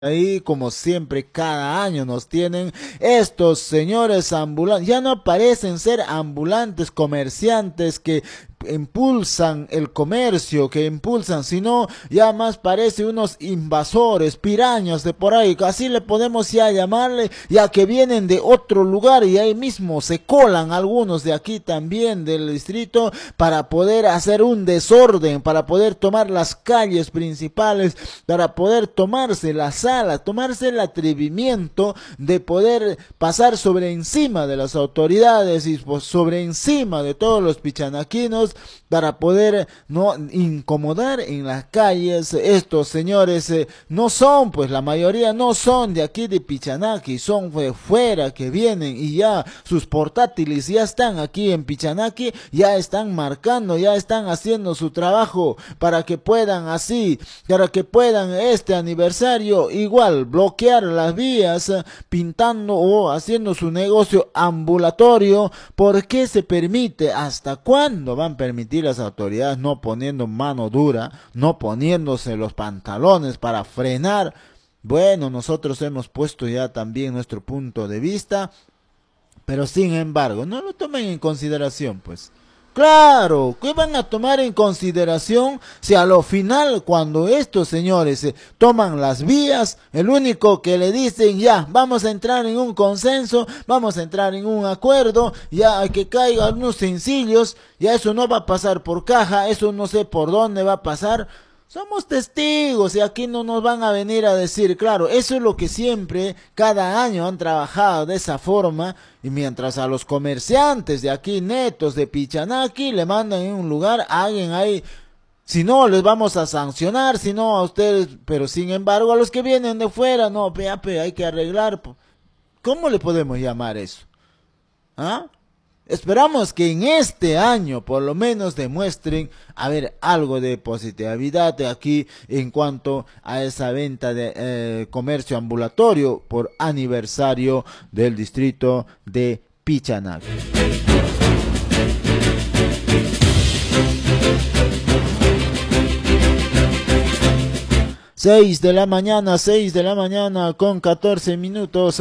Ahí, como siempre, cada año nos tienen estos señores ambulantes. Ya no parecen ser ambulantes comerciantes que impulsan el comercio, que impulsan, sino ya más parece unos invasores, pirañas de por ahí. Así le podemos ya llamarle, ya que vienen de otro lugar y ahí mismo se colan algunos de aquí también del distrito para poder hacer un desorden, para poder tomar las calles principales, para poder tomarse las salas, tomarse el atrevimiento de poder pasar sobre encima de las autoridades y sobre encima de todos los pichanaquinos para poder no incomodar en las calles. Estos señores no son, pues la mayoría no son de aquí de Pichanaki, son de fuera que vienen y ya sus portátiles ya están aquí en Pichanaki, ya están marcando, ya están haciendo su trabajo para que puedan así, para que puedan este aniversario igual bloquear las vías, pintando o haciendo su negocio ambulatorio. ¿Por qué se permite? ¿Hasta cuándo van a permitir las autoridades no poniendo mano dura, no poniéndose los pantalones para frenar? Bueno, nosotros hemos puesto ya también nuestro punto de vista, pero sin embargo, no lo tomen en consideración, pues. Claro, ¿qué van a tomar en consideración si a lo final, cuando estos señores toman las vías, el único que le dicen ya, vamos a entrar en un consenso, vamos a entrar en un acuerdo, ya que caigan unos sencillos, ya eso no va a pasar por caja, eso no sé por dónde va a pasar? Somos testigos y aquí no nos van a venir a decir, claro, eso es lo que siempre, cada año han trabajado de esa forma, y mientras a los comerciantes de aquí netos de Pichanaki le mandan en un lugar, alguien ahí, si no les vamos a sancionar, si no a ustedes, pero sin embargo a los que vienen de fuera, no, hay que arreglar. ¿Cómo le podemos llamar eso? ¿Ah? Esperamos que en este año por lo menos demuestren haber algo de positividad de aquí en cuanto a esa venta de comercio ambulatorio por aniversario del distrito de Pichanac. 6 de la mañana con 14 minutos,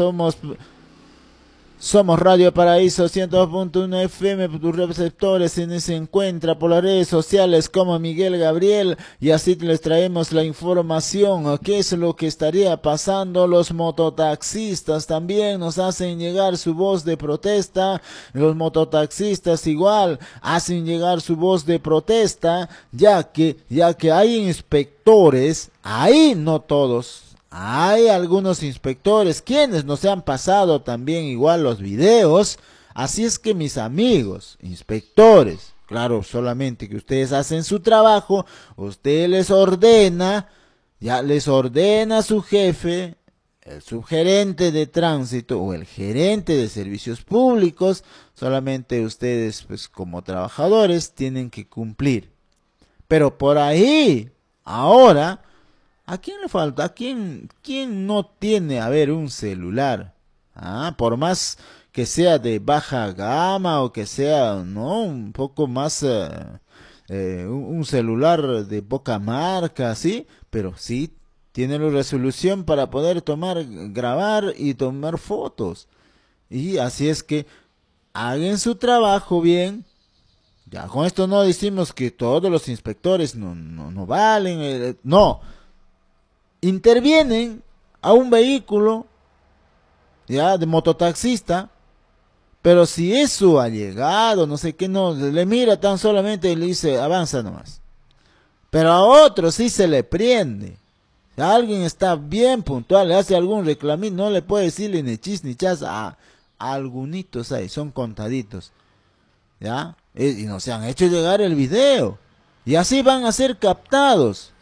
somos Radio Paraíso 102.1 FM, tus receptores se encuentra por las redes sociales como Miguel Gabriel, y así les traemos la información, qué es lo que estaría pasando. Los mototaxistas también nos hacen llegar su voz de protesta, los mototaxistas igual hacen llegar su voz de protesta, ya que hay inspectores, ahí no todos. Hay algunos inspectores quienes nos han pasado también igual los videos. Así es que mis amigos, inspectores, claro, solamente que ustedes hacen su trabajo, usted les ordena, ya les ordena su jefe, el subgerente de tránsito o el gerente de servicios públicos, solamente ustedes pues como trabajadores tienen que cumplir. Pero por ahí, ahora, ¿a quién le falta? ¿Quién no tiene, a ver, un celular? Por más que sea de baja gama o que sea, ¿no?, un poco más, un celular de poca marca, ¿sí? Pero sí tiene la resolución para poder grabar y tomar fotos. Y así es que hagan su trabajo bien. Ya con esto no decimos que todos los inspectores no valen, no. Intervienen a un vehículo ya de mototaxista, pero si eso ha llegado, no sé qué, no le mira tan solamente y le dice avanza nomás. Pero a otro sí se le prende. Si alguien está bien puntual, le hace algún reclamín, no le puede decirle ni chis ni chas. A algunitos hay, son contaditos, ya, y nos han hecho llegar el video, y así van a ser captados.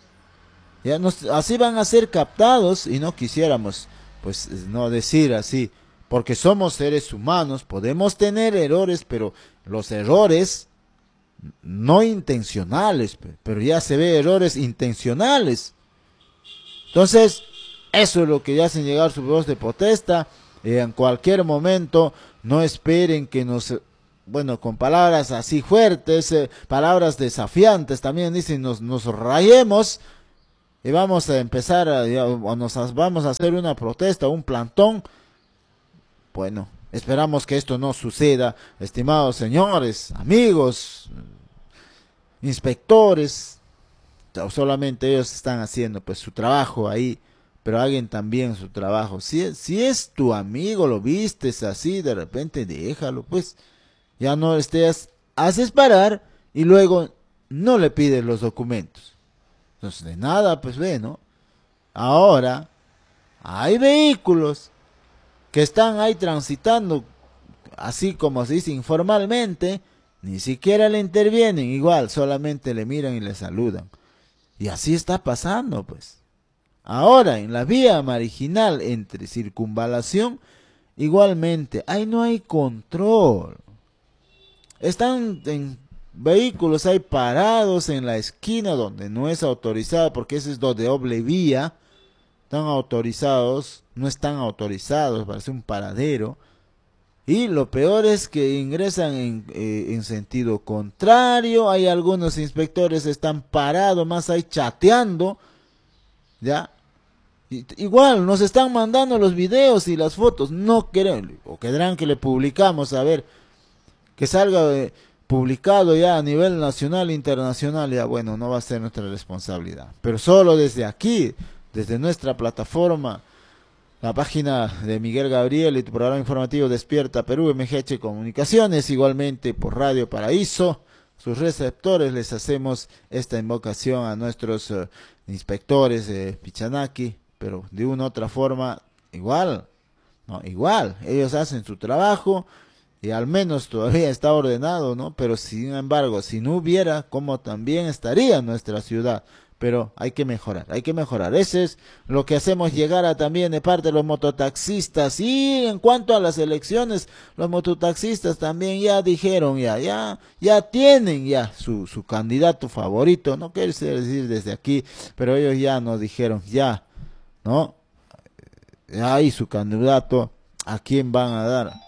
Así van a ser captados, y no quisiéramos pues no decir así, porque somos seres humanos, podemos tener errores, pero los errores no intencionales, pero ya se ve errores intencionales. Entonces, eso es lo que ya hacen llegar su voz de protesta. En cualquier momento, no esperen que bueno, con palabras así fuertes, palabras desafiantes, también dicen nos rayemos. y vamos a empezar vamos a hacer una protesta, un plantón. Bueno, esperamos que esto no suceda, estimados señores, amigos, inspectores. Solamente ellos están haciendo pues su trabajo ahí, pero hagan también su trabajo. Si es tu amigo, lo vistes así, de repente déjalo, pues ya no estés, haces parar y luego no le pides los documentos. Entonces de nada, pues ve, ¿no? Ahora hay vehículos que están ahí transitando, así como se dice informalmente, ni siquiera le intervienen, igual, solamente le miran y le saludan. Y así está pasando, pues. Ahora, en la vía marginal entre circunvalación, igualmente, ahí no hay control. Están en vehículos ahí parados en la esquina donde no es autorizado, porque ese es de doble vía. Están autorizados, no están autorizados, parece un paradero. Y lo peor es que ingresan en sentido contrario. Hay algunos inspectores que están parados más ahí chateando, ¿ya? Igual nos están mandando los videos y las fotos. No queremos, o querrán que le publicamos, a ver, que salga publicado ya a nivel nacional e internacional. Ya bueno, no va a ser nuestra responsabilidad. Pero solo desde aquí, desde nuestra plataforma, la página de Miguel Gabriel y tu programa informativo Despierta Perú, MGH Comunicaciones, igualmente por Radio Paraíso, sus receptores, les hacemos esta invocación a nuestros inspectores de Pichanaki, pero de una u otra forma, igual, no, igual, ellos hacen su trabajo y al menos todavía está ordenado, ¿no? Pero sin embargo, si no hubiera, como también estaría nuestra ciudad. Pero hay que mejorar, hay que mejorar. Ese es lo que hacemos llegar a también de parte de los mototaxistas. Y en cuanto a las elecciones, los mototaxistas también ya dijeron, ya tienen ya su candidato favorito. No quiero decir desde aquí, pero ellos ya nos dijeron, ya, ¿no? Ya hay su candidato, ¿a quién van a dar?